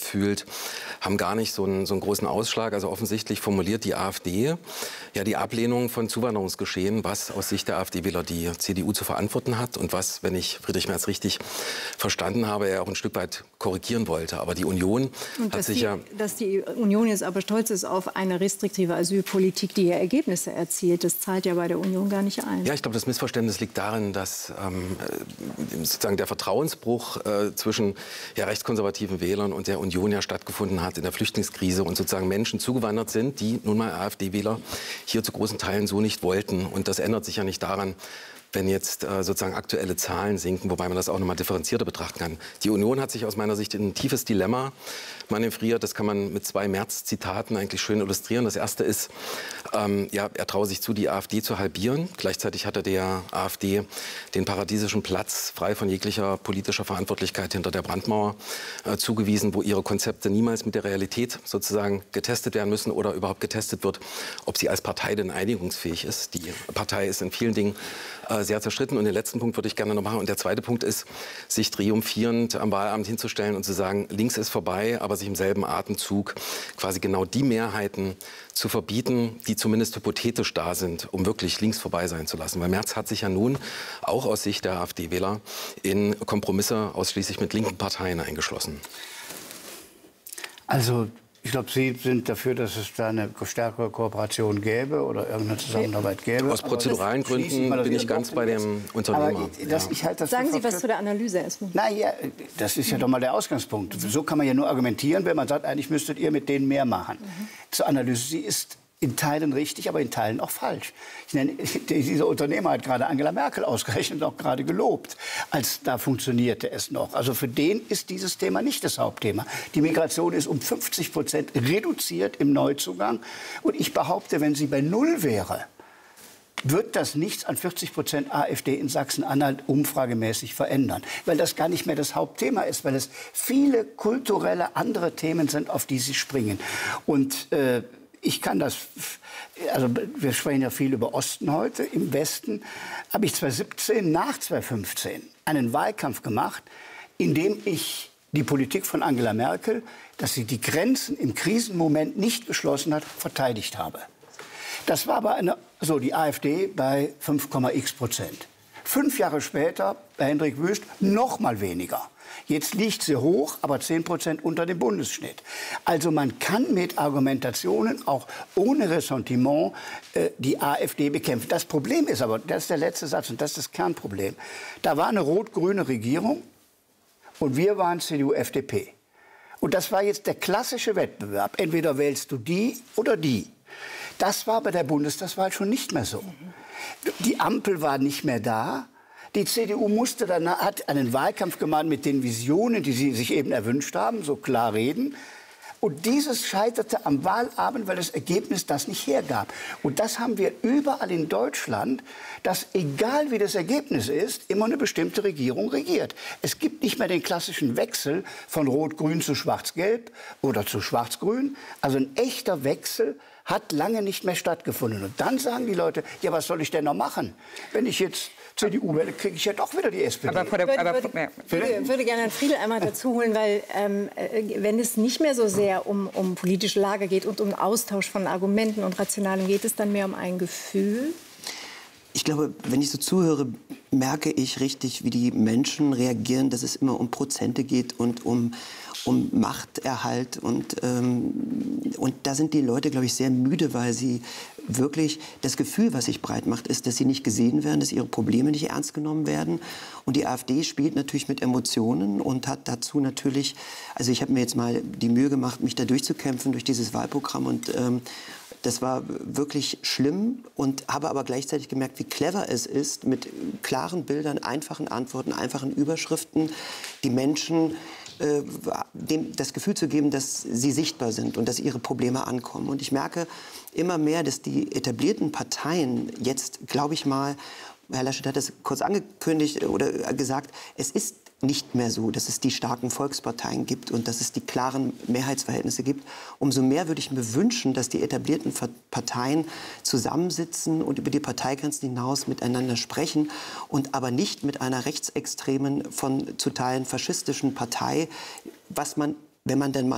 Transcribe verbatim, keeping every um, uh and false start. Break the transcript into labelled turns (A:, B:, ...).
A: fühlt, haben gar nicht so einen, so einen großen Ausschlag. Also offensichtlich formuliert die AfD ja die Ablehnung von Zuwanderungsgeschehen, was aus Sicht der AfD-Wähler die C D U zu verantworten hat und was, wenn ich Friedrich Merz richtig verstanden habe, er auch ein Stück weit korrigieren wollte. Aber die Union
B: und
A: hat sich
B: die,
A: ja...
B: Dass die Union jetzt aber stolz ist auf eine restriktive Asylpolitik, die ja Ergebnisse erzielt, das zahlt ja bei der Union gar nicht ein.
A: Ja, ich glaube, das Missverständnis liegt darin, dass ähm, sozusagen der Vertrauensbruch äh, zwischen ja, rechtskonservativen Wählern und der Union ja stattgefunden hat in der Flüchtlingskrise und sozusagen Menschen zugewandert sind, die nun mal AfD-Wähler hier zu großen Teilen so nicht wollten. Und das ändert sich ja nicht daran, wenn jetzt äh, sozusagen aktuelle Zahlen sinken, wobei man das auch noch mal differenzierter betrachten kann. Die Union hat sich aus meiner Sicht in ein tiefes Dilemma manövriert. Das kann man mit zwei Merz-Zitaten eigentlich schön illustrieren. Das erste ist, ähm, ja, er traue sich zu, die AfD zu halbieren. Gleichzeitig hat er der AfD den paradiesischen Platz frei von jeglicher politischer Verantwortlichkeit hinter der Brandmauer äh, zugewiesen, wo ihre Konzepte niemals mit der Realität sozusagen getestet werden müssen oder überhaupt getestet wird, ob sie als Partei denn einigungsfähig ist. Die Partei ist in vielen Dingen äh, sehr zerstritten. Und den letzten Punkt würde ich gerne noch machen. Und der zweite Punkt ist, sich triumphierend am Wahlabend hinzustellen und zu sagen, links ist vorbei, aber sich im selben Atemzug quasi genau die Mehrheiten zu verbieten, die zumindest hypothetisch da sind, um wirklich links vorbei sein zu lassen. Weil Merz hat sich ja nun auch aus Sicht der AfD-Wähler in Kompromisse ausschließlich mit linken Parteien eingeschlossen.
C: Also ich glaube, Sie sind dafür, dass es da eine stärkere Kooperation gäbe oder irgendeine Zusammenarbeit gäbe.
A: Aus prozeduralen Gründen bin ich ganz bei dem Unternehmer.
C: Aber das,
A: ja.
C: ich halte das
B: Sagen Sie was zu der Analyse erstmal.
C: Na ja, das ist ja doch mal der Ausgangspunkt. So kann man ja nur argumentieren, wenn man sagt, eigentlich müsstet ihr mit denen mehr machen. Mhm. Zur Analyse, sie ist in Teilen richtig, aber in Teilen auch falsch. Ich nenne, dieser Unternehmer hat gerade Angela Merkel ausgerechnet, auch gerade gelobt, als da funktionierte es noch. Also für den ist dieses Thema nicht das Hauptthema. Die Migration ist um fünfzig Prozent reduziert im Neuzugang. Und ich behaupte, wenn sie bei Null wäre, wird das nichts an vierzig Prozent AfD in Sachsen-Anhalt umfragemäßig verändern. Weil das gar nicht mehr das Hauptthema ist, weil es viele kulturelle andere Themen sind, auf die sie springen. Und äh, ich kann das, also wir sprechen ja viel über Osten heute. Im Westen habe ich zweitausendsiebzehn, nach zweitausendfünfzehn, einen Wahlkampf gemacht, in dem ich die Politik von Angela Merkel, dass sie die Grenzen im Krisenmoment nicht geschlossen hat, verteidigt habe. Das war aber eine, so die AfD bei fünf Komma x Prozent. Fünf Jahre später, bei Hendrik Wüst, noch mal weniger. Jetzt liegt sie hoch, aber zehn Prozent unter dem Bundesschnitt. Also man kann mit Argumentationen, auch ohne Ressentiment, äh, die AfD bekämpfen. Das Problem ist aber, das ist der letzte Satz und das ist das Kernproblem. Da war eine rot-grüne Regierung und wir waren C D U F D P. Und das war jetzt der klassische Wettbewerb. Entweder wählst du die oder die. Das war bei der Bundestagswahl schon nicht mehr so. Die Ampel war nicht mehr da. Die C D U musste dann, hat einen Wahlkampf gemacht mit den Visionen, die sie sich eben erwünscht haben, so klar reden. Und dieses scheiterte am Wahlabend, weil das Ergebnis das nicht hergab. Und das haben wir überall in Deutschland, dass egal wie das Ergebnis ist, immer eine bestimmte Regierung regiert. Es gibt nicht mehr den klassischen Wechsel von Rot-Grün zu Schwarz-Gelb oder zu Schwarz-Grün. Also ein echter Wechsel hat lange nicht mehr stattgefunden. Und dann sagen die Leute, ja, was soll ich denn noch machen? Wenn ich jetzt C D U wähle, kriege ich ja doch wieder die S P D.
D: Aber vor der,
B: ich
D: aber,
B: würde, würde, würde, würde gerne Herrn Friedl einmal dazu holen, weil ähm, wenn es nicht mehr so sehr um, um politische Lage geht und um Austausch von Argumenten und Rationalen, geht es dann mehr um ein Gefühl?
E: Ich glaube, wenn ich so zuhöre, merke ich richtig, wie die Menschen reagieren, dass es immer um Prozente geht und um, um Machterhalt. Und, ähm, und da sind die Leute, glaube ich, sehr müde, weil sie wirklich das Gefühl, was sich breit macht, ist, dass sie nicht gesehen werden, dass ihre Probleme nicht ernst genommen werden. Und die AfD spielt natürlich mit Emotionen und hat dazu natürlich, also ich habe mir jetzt mal die Mühe gemacht, mich da durchzukämpfen durch dieses Wahlprogramm und ähm, das war wirklich schlimm und habe aber gleichzeitig gemerkt, wie clever es ist, mit klaren Bildern, einfachen Antworten, einfachen Überschriften die Menschen äh, dem, das Gefühl zu geben, dass sie sichtbar sind und dass ihre Probleme ankommen. Und ich merke immer mehr, dass die etablierten Parteien jetzt, glaube ich mal, Herr Laschet hat das kurz angekündigt oder gesagt, es ist nicht mehr so, dass es die starken Volksparteien gibt und dass es die klaren Mehrheitsverhältnisse gibt. Umso mehr würde ich mir wünschen, dass die etablierten Parteien zusammensitzen und über die Parteigrenzen hinaus miteinander sprechen und aber nicht mit einer rechtsextremen, von zu Teilen faschistischen Partei, was man, wenn man denn mal